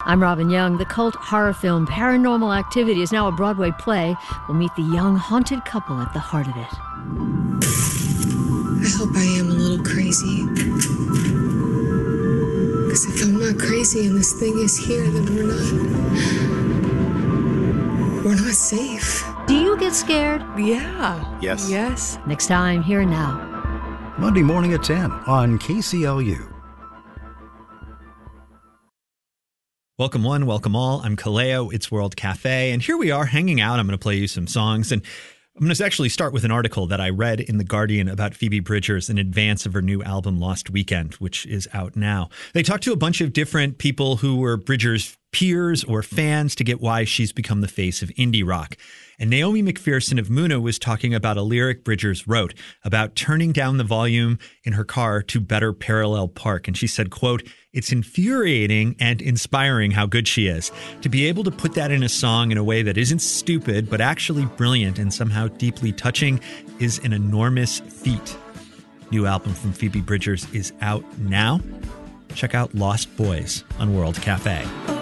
I'm Robin Young. The cult horror film Paranormal Activity is now a Broadway play. We'll meet the young haunted couple at the heart of it. I hope I am a little crazy. Because if I'm not crazy and this thing is here, then we're not safe. Do you get scared? Yeah. Yes. Next time, here and now. Monday morning at 10 on KCLU. Welcome one, welcome all. I'm Kaleo. It's World Cafe. And here we are hanging out. I'm going to play you some songs. And I'm going to actually start with an article that I read in The Guardian about Phoebe Bridgers in advance of her new album, Lost Weekend, which is out now. They talked to a bunch of different people who were Bridgers' peers or fans to get why she's become the face of indie rock. And Naomi McPherson of Muna was talking about a lyric Bridgers wrote about turning down the volume in her car to better parallel park. And she said, quote, "It's infuriating and inspiring how good she is. To be able to put that in a song in a way that isn't stupid, but actually brilliant and somehow deeply touching is an enormous feat." New album from Phoebe Bridgers is out now. Check out Lost Boys on World Cafe.